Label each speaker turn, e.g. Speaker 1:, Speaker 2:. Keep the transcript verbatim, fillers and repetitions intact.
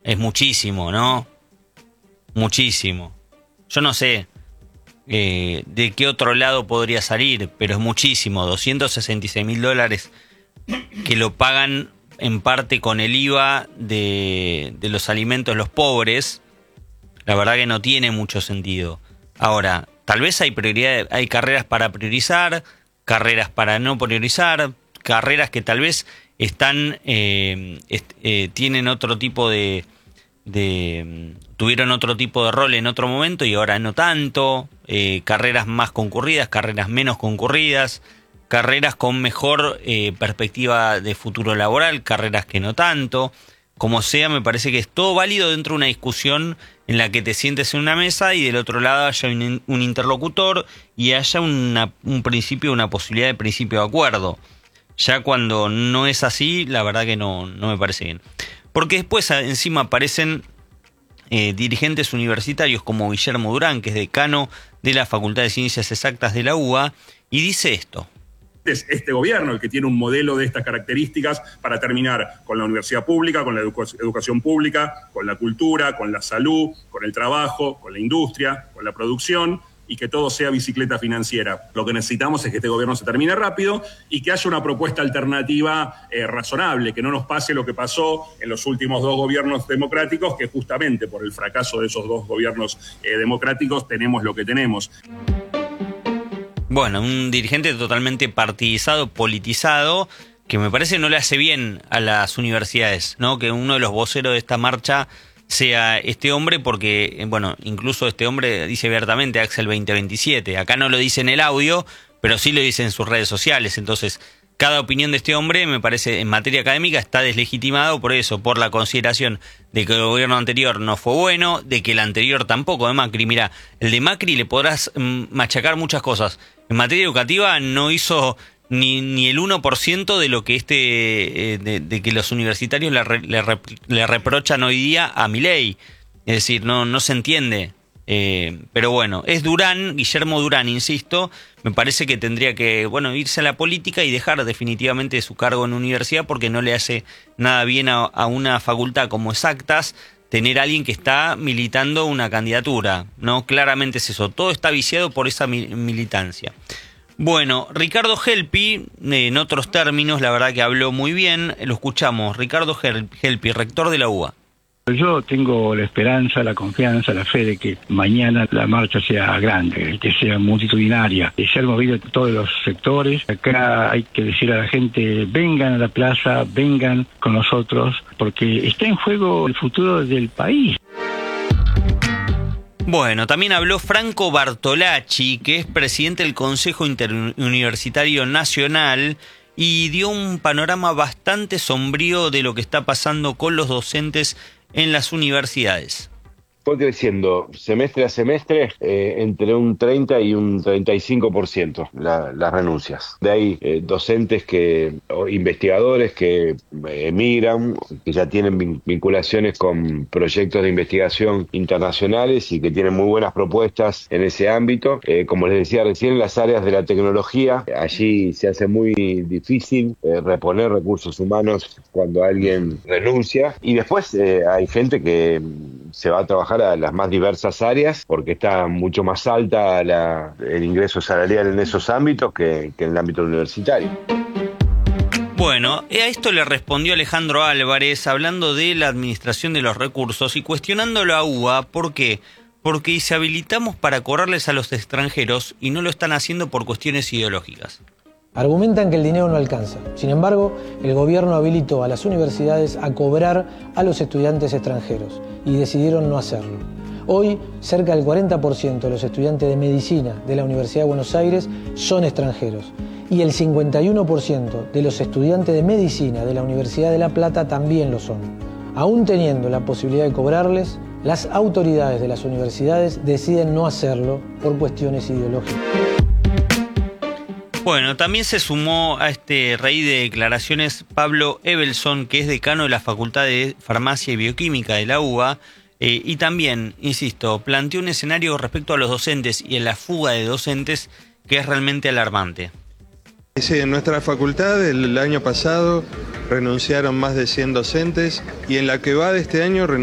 Speaker 1: es muchísimo, ¿no? Muchísimo. Yo no sé eh, de qué otro lado podría salir, pero es muchísimo. doscientos sesenta y seis mil dólares que lo pagan en parte con el I V A de, de los alimentos los pobres. La verdad que no tiene mucho sentido. Ahora, tal vez hay prioridad, hay carreras para priorizar, carreras para no priorizar, carreras que tal vez están eh, est, eh, tienen otro tipo de, de tuvieron otro tipo de rol en otro momento y ahora no tanto, eh, carreras más concurridas, carreras menos concurridas, carreras con mejor eh, perspectiva de futuro laboral, carreras que no tanto. Como sea, me parece que es todo válido dentro de una discusión en la que te sientes en una mesa y del otro lado haya un, un interlocutor y haya una, un principio, una posibilidad de principio de acuerdo. Ya cuando no es así, la verdad que no, no me parece bien. Porque después encima aparecen eh, dirigentes universitarios como Guillermo Durán, que es decano de la Facultad de Ciencias Exactas de la U B A, y dice esto.
Speaker 2: Es este gobierno el que tiene un modelo de estas características para terminar con la universidad pública, con la edu- educación pública, con la cultura, con la salud, con el trabajo, con la industria, con la producción, y que todo sea bicicleta financiera. Lo que necesitamos es que este gobierno se termine rápido y que haya una propuesta alternativa eh, razonable, que no nos pase lo que pasó en los últimos dos gobiernos democráticos, que justamente por el fracaso de esos dos gobiernos eh, democráticos tenemos lo que tenemos.
Speaker 1: Bueno, un dirigente totalmente partidizado, politizado, que me parece no le hace bien a las universidades, ¿no? Que uno de los voceros de esta marcha sea este hombre, porque, bueno, incluso este hombre dice abiertamente Axel veinte veintisiete. Acá no lo dice en el audio, pero sí lo dice en sus redes sociales. Entonces, cada opinión de este hombre, me parece, en materia académica, está deslegitimado por eso, por la consideración de que el gobierno anterior no fue bueno, de que el anterior tampoco, de Macri. Mira, el de Macri le podrás mm, machacar muchas cosas. En materia educativa no hizo ni, ni el uno por ciento de lo que este eh, de, de que los universitarios le, re, le, re, le reprochan hoy día a Milei. Es decir, no, no se entiende. Eh, pero bueno, es Durán, Guillermo Durán, insisto, me parece que tendría que, bueno, irse a la política y dejar definitivamente su cargo en universidad, porque no le hace nada bien a, a una facultad como Exactas tener a alguien que está militando una candidatura, ¿no? Claramente es eso, todo está viciado por esa mi militancia. Bueno, Ricardo Helpi, en otros términos, la verdad que habló muy bien, lo escuchamos. Ricardo Helpi, rector de la U B A.
Speaker 3: Yo tengo la esperanza, la confianza, la fe de que mañana la marcha sea grande, que sea multitudinaria, que sea movido en todos los sectores. Acá hay que decir a la gente, vengan a la plaza, vengan con nosotros, porque está en juego el futuro del país.
Speaker 1: Bueno, también habló Franco Bartolacci, que es presidente del Consejo Interuniversitario Nacional, y dio un panorama bastante sombrío de lo que está pasando con los docentes en las universidades.
Speaker 4: Fue creciendo semestre a semestre eh, entre un treinta y un treinta y cinco por ciento la, las renuncias. De ahí eh, docentes que, o investigadores que emigran, que ya tienen vin vinculaciones con proyectos de investigación internacionales y que tienen muy buenas propuestas en ese ámbito. Eh, como les decía recién, en las áreas de la tecnología, allí se hace muy difícil eh, reponer recursos humanos cuando alguien renuncia. Y después eh, hay gente que se va a trabajar a las más diversas áreas porque está mucho más alta la, el ingreso salarial en esos ámbitos que, que en el ámbito universitario.
Speaker 1: Bueno, a esto le respondió Alejandro Álvarez hablando de la administración de los recursos y cuestionándolo a U B A. ¿Por qué? Porque se habilitamos para cobrarles a los extranjeros y no lo están haciendo por cuestiones ideológicas.
Speaker 5: Argumentan que el dinero no alcanza. Sin embargo, el gobierno habilitó a las universidades a cobrar a los estudiantes extranjeros y decidieron no hacerlo. Hoy, cerca del cuarenta por ciento de los estudiantes de medicina de la Universidad de Buenos Aires son extranjeros y el cincuenta y uno por ciento de los estudiantes de medicina de la Universidad de La Plata también lo son. Aún teniendo la posibilidad de cobrarles, las autoridades de las universidades deciden no hacerlo por cuestiones ideológicas.
Speaker 1: Bueno, también se sumó a este rey de declaraciones Pablo Evelson, que es decano de la Facultad de Farmacia y Bioquímica de la U B A, eh, y también, insisto, planteó un escenario respecto a los docentes y a la fuga de docentes que es realmente alarmante.
Speaker 6: Sí, en nuestra facultad el año pasado renunciaron más de cien docentes y en la que va de este año